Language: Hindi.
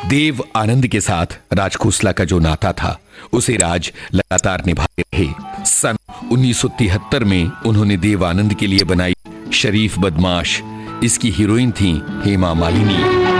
देव आनंद के साथ राज खोसला का जो नाता था उसे राज लगातार निभाते रहे। सन 1973 में उन्होंने देव आनंद के लिए बनाई शरीफ बदमाश, इसकी हीरोइन थी हेमा मालिनी।